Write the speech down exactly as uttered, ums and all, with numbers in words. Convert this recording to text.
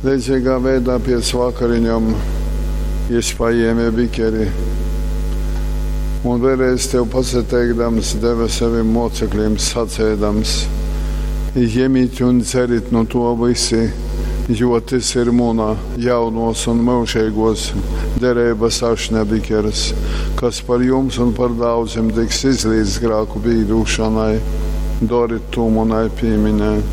Līdzīgā veidā pēc vakariņām es paēmu bikeri un vēlreiz tev pasateikdams deva saviem mocekļiem sacēdams: Ņemiet un dzeriet no to visi, jo tas ir mūna jaunos un mūžīgos derības ašņa bikeris, kas par jums un par daudziem tiks izlīdz grēku pīdūšanai. Dariet to manai pieminē.